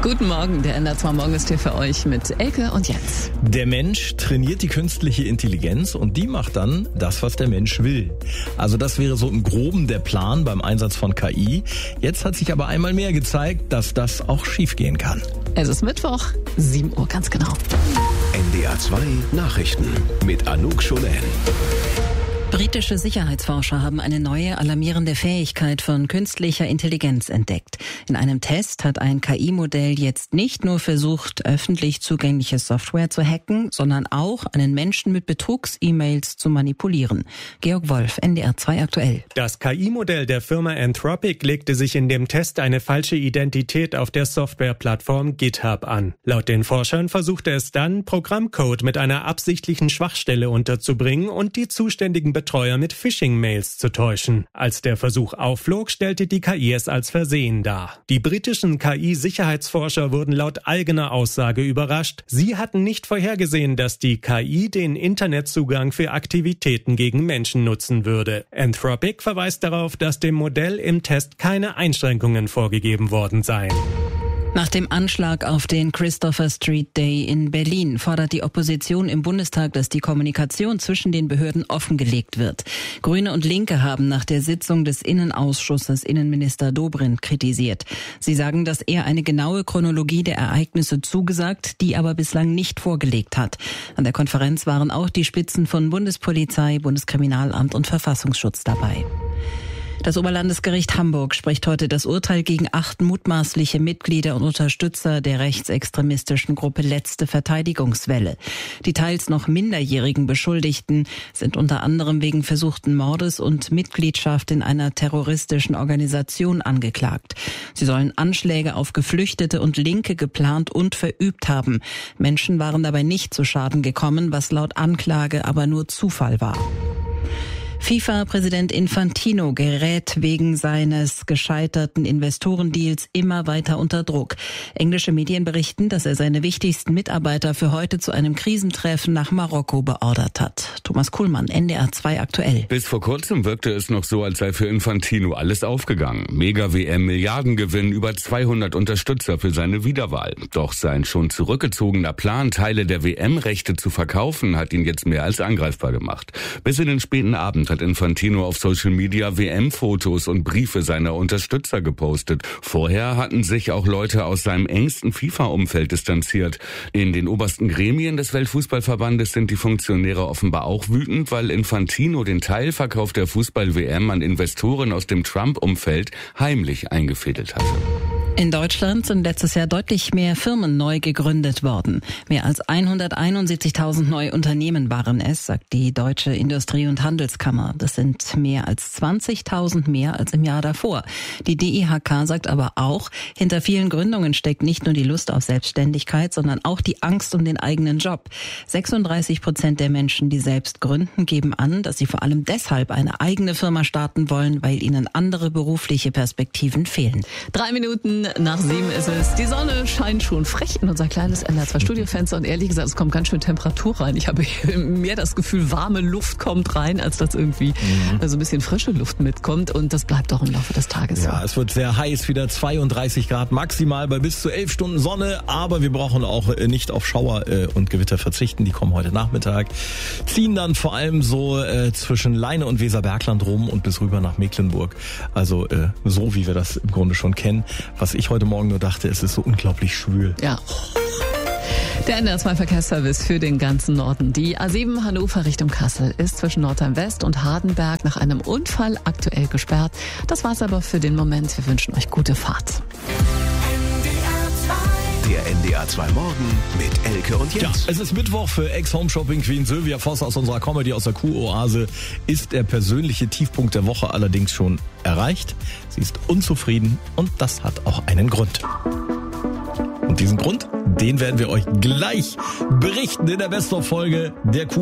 Guten Morgen, der NDR 2 Morgen ist hier für euch mit Elke und Jens. Der Mensch trainiert die künstliche Intelligenz und die macht dann das, was der Mensch will. Also das wäre so im Groben der Plan beim Einsatz von KI. Jetzt hat sich aber einmal mehr gezeigt, dass das auch schiefgehen kann. Es ist Mittwoch, 7 Uhr ganz genau. NDR 2 Nachrichten mit Anouk Schonen. Britische Sicherheitsforscher haben eine neue alarmierende Fähigkeit von künstlicher Intelligenz entdeckt. In einem Test hat ein KI-Modell jetzt nicht nur versucht, öffentlich zugängliche Software zu hacken, sondern auch einen Menschen mit Betrugs-E-Mails zu manipulieren. Georg Wolf, NDR 2 aktuell. Das KI-Modell der Firma Anthropic legte sich in dem Test eine falsche Identität auf der Softwareplattform GitHub an. Laut den Forschern versuchte es dann, Programmcode mit einer absichtlichen Schwachstelle unterzubringen und die zuständigen Betreuer mit Phishing-Mails zu täuschen. Als der Versuch aufflog, stellte die KI es als Versehen dar. Die britischen KI-Sicherheitsforscher wurden laut eigener Aussage überrascht. Sie hatten nicht vorhergesehen, dass die KI den Internetzugang für Aktivitäten gegen Menschen nutzen würde. Anthropic verweist darauf, dass dem Modell im Test keine Einschränkungen vorgegeben worden seien. Nach dem Anschlag auf den Christopher Street Day in Berlin fordert die Opposition im Bundestag, dass die Kommunikation zwischen den Behörden offengelegt wird. Grüne und Linke haben nach der Sitzung des Innenausschusses Innenminister Dobrindt kritisiert. Sie sagen, dass er eine genaue Chronologie der Ereignisse zugesagt, die aber bislang nicht vorgelegt hat. An der Konferenz waren auch die Spitzen von Bundespolizei, Bundeskriminalamt und Verfassungsschutz dabei. Das Oberlandesgericht Hamburg spricht heute das Urteil gegen 8 mutmaßliche Mitglieder und Unterstützer der rechtsextremistischen Gruppe Letzte Verteidigungswelle. Die teils noch minderjährigen Beschuldigten sind unter anderem wegen versuchten Mordes und Mitgliedschaft in einer terroristischen Organisation angeklagt. Sie sollen Anschläge auf Geflüchtete und Linke geplant und verübt haben. Menschen waren dabei nicht zu Schaden gekommen, was laut Anklage aber nur Zufall war. FIFA-Präsident Infantino gerät wegen seines gescheiterten Investorendeals immer weiter unter Druck. Englische Medien berichten, dass er seine wichtigsten Mitarbeiter für heute zu einem Krisentreffen nach Marokko beordert hat. Thomas Kuhlmann, NDR 2 aktuell. Bis vor kurzem wirkte es noch so, als sei für Infantino alles aufgegangen. Mega-WM, Milliardengewinn, über 200 Unterstützer für seine Wiederwahl. Doch sein schon zurückgezogener Plan, Teile der WM-Rechte zu verkaufen, hat ihn jetzt mehr als angreifbar gemacht. Bis in den späten Abend hat Infantino auf Social Media WM-Fotos und Briefe seiner Unterstützer gepostet. Vorher hatten sich auch Leute aus seinem engsten FIFA-Umfeld distanziert. In den obersten Gremien des Weltfußballverbandes sind die Funktionäre offenbar auch wütend, weil Infantino den Teilverkauf der Fußball-WM an Investoren aus dem Trump-Umfeld heimlich eingefädelt hatte. In Deutschland sind letztes Jahr deutlich mehr Firmen neu gegründet worden. Mehr als 171.000 neue Unternehmen waren es, sagt die Deutsche Industrie- und Handelskammer. Das sind mehr als 20.000 mehr als im Jahr davor. Die DIHK sagt aber auch, hinter vielen Gründungen steckt nicht nur die Lust auf Selbstständigkeit, sondern auch die Angst um den eigenen Job. 36% der Menschen, die selbst gründen, geben an, dass sie vor allem deshalb eine eigene Firma starten wollen, weil ihnen andere berufliche Perspektiven fehlen. 3 Minuten nach 7 ist es. Die Sonne scheint schon frech in unser kleines NDR 2 Studiofenster und ehrlich gesagt, es kommt ganz schön Temperatur rein. Ich habe mehr das Gefühl, warme Luft kommt rein, als dass irgendwie so ein bisschen frische Luft mitkommt und das bleibt auch im Laufe des Tages so. Ja, es wird sehr heiß, wieder 32 Grad maximal bei bis zu 11 Stunden Sonne, aber wir brauchen auch nicht auf Schauer und Gewitter verzichten. Die kommen heute Nachmittag, ziehen dann vor allem so zwischen Leine und Weserbergland rum und bis rüber nach Mecklenburg. Also so, wie wir das im Grunde schon kennen. Was ich heute Morgen nur dachte, es ist so unglaublich schwül. Ja. Der NDR 2 Verkehrsservice für den ganzen Norden. Die A7 Hannover Richtung Kassel ist zwischen Nordheim-West und Hardenberg nach einem Unfall aktuell gesperrt. Das war's aber für den Moment. Wir wünschen euch gute Fahrt. Der NDR 2 Morgen mit Elke und Jens. Ja, es ist Mittwoch für Ex-Home-Shopping-Queen Sylvia Voss aus unserer Comedy aus der Kuh-Oase. Ist der persönliche Tiefpunkt der Woche allerdings schon erreicht. Sie ist unzufrieden und das hat auch einen Grund. Und diesen Grund, den werden wir euch gleich berichten in der Best-of-Folge der Kuh.